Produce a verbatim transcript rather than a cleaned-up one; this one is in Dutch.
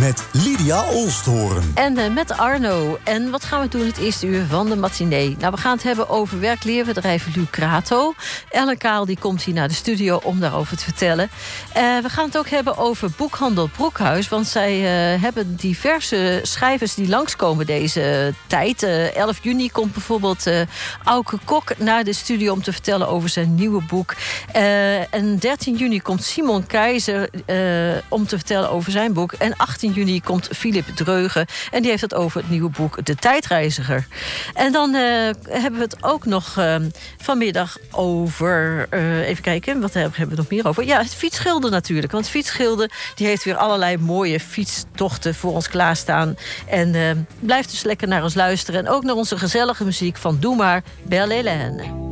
met Lydia Oosthoorn. En uh, met Arno. En wat gaan we doen het eerste uur van de matinee? Nou, we gaan het hebben over werkleerbedrijf Lucrato. Ellen Kaal die komt hier naar de studio om daarover te vertellen. Uh, we gaan het ook hebben over boekhandel Broekhuis. Want zij uh, hebben diverse schrijvers die langskomen deze tijd. Uh, elf juni komt bijvoorbeeld uh, Auke Kok naar de studio om te vertellen over zijn nieuwe boek. Uh, en dertien juni komt Simon Keizer uh, om te vertellen over zijn boek. En achttien juni komt Philip Dreugen. En die heeft het over het nieuwe boek De Tijdreiziger. En dan uh, hebben we het ook nog uh, vanmiddag over... Uh, even kijken, wat hebben we nog meer over? Ja, het fietsschilder natuurlijk. Want fietsschilder die heeft weer allerlei mooie fietstochten voor ons klaarstaan. En uh, blijf dus lekker naar ons luisteren. En ook naar onze gezellige muziek van Doe maar Belle Hélène.